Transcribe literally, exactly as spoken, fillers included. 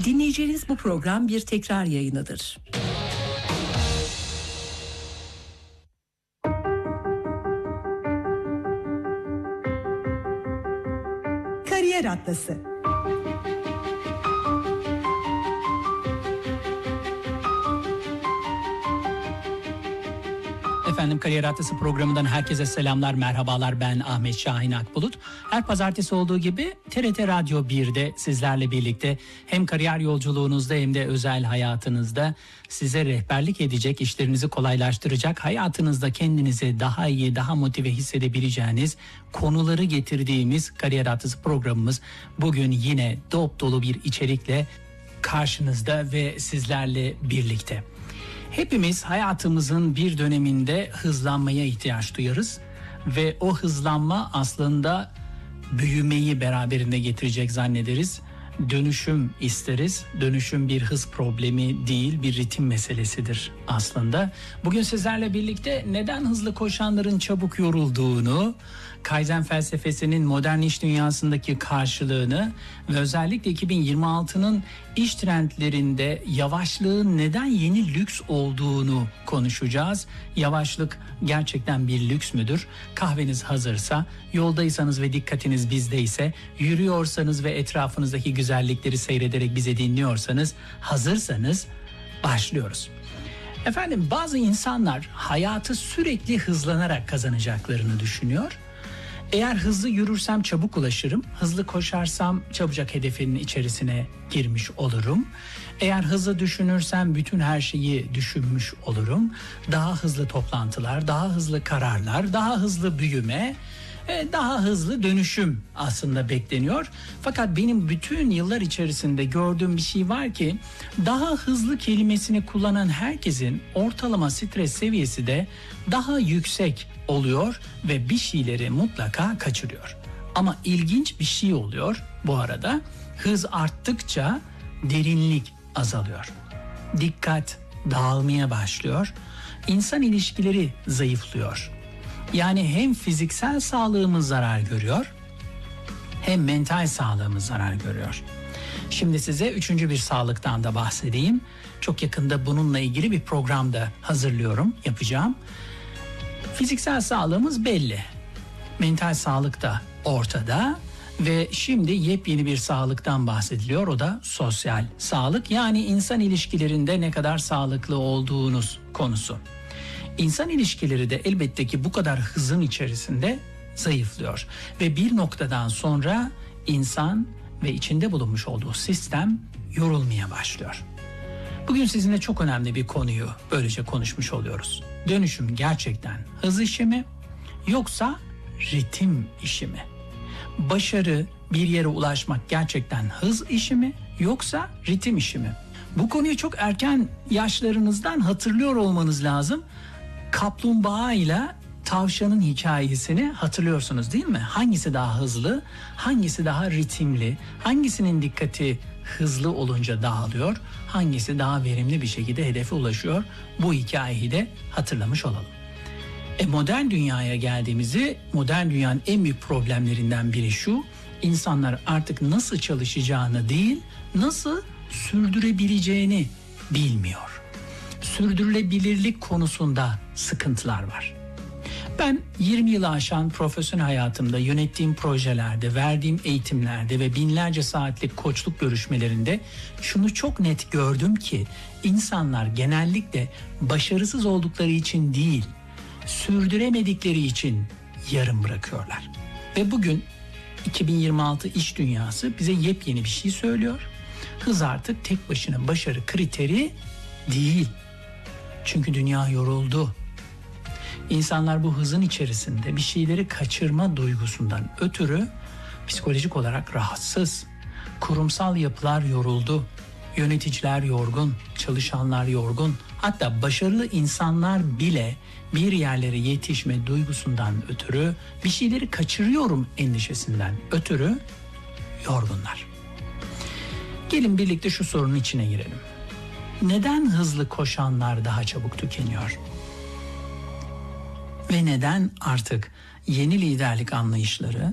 Dinleyeceğiniz bu program bir tekrar yayınıdır. Kariyer Atlası. Efendim, Kariyer Atlası programından herkese selamlar, merhabalar. Ben Ahmet Şahin Akbulut. Her pazartesi olduğu gibi T R T Radyo birde sizlerle birlikte hem kariyer yolculuğunuzda hem de özel hayatınızda size rehberlik edecek, işlerinizi kolaylaştıracak, hayatınızda kendinizi daha iyi, daha motive hissedebileceğiniz konuları getirdiğimiz Kariyer Atlası programımız bugün yine dop dolu bir içerikle karşınızda ve sizlerle birlikte. Hepimiz hayatımızın bir döneminde hızlanmaya ihtiyaç duyarız ve o hızlanma aslında büyümeyi beraberinde getirecek zannederiz. Dönüşüm isteriz. Dönüşüm bir hız problemi değil, bir ritim meselesidir aslında. Bugün sizlerle birlikte neden hızlı koşanların çabuk yorulduğunu, Kaizen felsefesinin modern iş dünyasındaki karşılığını ve özellikle iki bin yirmi altının iş trendlerinde yavaşlığın neden yeni lüks olduğunu konuşacağız. Yavaşlık gerçekten bir lüks müdür? Kahveniz hazırsa, yoldaysanız ve dikkatiniz bizdeyse, yürüyorsanız ve etrafınızdaki güzellikleri seyrederek bizi dinliyorsanız, hazırsanız başlıyoruz. Efendim, bazı insanlar hayatı sürekli hızlanarak kazanacaklarını düşünüyor. Eğer hızlı yürürsem çabuk ulaşırım, hızlı koşarsam çabucak hedefinin içerisine girmiş olurum. Eğer hızlı düşünürsem bütün her şeyi düşünmüş olurum. Daha hızlı toplantılar, daha hızlı kararlar, daha hızlı büyüme, daha hızlı dönüşüm aslında bekleniyor. Fakat benim bütün yıllar içerisinde gördüğüm bir şey var ki daha hızlı kelimesini kullanan herkesin ortalama stres seviyesi de daha yüksek oluyor ve bir şeyleri mutlaka kaçırıyor. Ama ilginç bir şey oluyor bu arada. Hız arttıkça derinlik azalıyor. Dikkat dağılmaya başlıyor. İnsan ilişkileri zayıflıyor. Yani hem fiziksel sağlığımız zarar görüyor, hem mental sağlığımız zarar görüyor. Şimdi size üçüncü bir sağlıktan da bahsedeyim. Çok yakında bununla ilgili bir program da hazırlıyorum, yapacağım. Fiziksel sağlığımız belli. Mental sağlık da ortada ve şimdi yepyeni bir sağlıktan bahsediliyor. O da sosyal sağlık, yani insan ilişkilerinde ne kadar sağlıklı olduğunuz konusu. İnsan ilişkileri de elbette ki bu kadar hızın içerisinde zayıflıyor ve bir noktadan sonra insan ve içinde bulunmuş olduğu sistem yorulmaya başlıyor. Bugün sizinle çok önemli bir konuyu böylece konuşmuş oluyoruz. Dönüşüm gerçekten hız işi mi yoksa ritim işi mi? Başarı, bir yere ulaşmak gerçekten hız işi mi yoksa ritim işi mi? Bu konuyu çok erken yaşlarınızdan hatırlıyor olmanız lazım. Kaplumbağa ile tavşanın hikayesini hatırlıyorsunuz değil mi? Hangisi daha hızlı, hangisi daha ritimli, hangisinin dikkati hızlı olunca dağılıyor, hangisi daha verimli bir şekilde hedefe ulaşıyor? Bu hikayeyi de hatırlamış olalım. E modern dünyaya geldiğimizi, modern dünyanın en büyük problemlerinden biri şu: insanlar artık nasıl çalışacağını değil, nasıl sürdürebileceğini bilmiyor. Sürdürülebilirlik konusunda sıkıntılar var. Ben yirmi yılı aşan profesyonel hayatımda yönettiğim projelerde, verdiğim eğitimlerde ve binlerce saatlik koçluk görüşmelerinde şunu çok net gördüm ki insanlar genellikle başarısız oldukları için değil, sürdüremedikleri için yarım bırakıyorlar. Ve bugün iki bin yirmi altı iş dünyası bize yepyeni bir şey söylüyor. Hız artık tek başına başarı kriteri değil. Çünkü dünya yoruldu. İnsanlar bu hızın içerisinde bir şeyleri kaçırma duygusundan ötürü psikolojik olarak rahatsız. Kurumsal yapılar yoruldu. Yöneticiler yorgun, çalışanlar yorgun. Hatta başarılı insanlar bile bir yerlere yetişme duygusundan ötürü, bir şeyleri kaçırıyorum endişesinden ötürü yorgunlar. Gelin birlikte şu sorunun içine girelim. Neden hızlı koşanlar daha çabuk tükeniyor? Ve neden artık yeni liderlik anlayışları